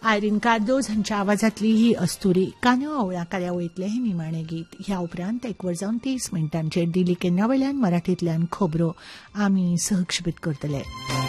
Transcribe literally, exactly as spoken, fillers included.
Irene Cardozo हांच्या आवाजांतली ही अस्तुरी कांदो आवळ्या कार्यावळींतलें हें निमाणें गीत. ह्या उपरांत एक वर जावन तीस मिनटांचेर दिल्ली केंद्रा वयल्यान मराठींतल्यान खबरो आमी सहक्षेपीत करतले.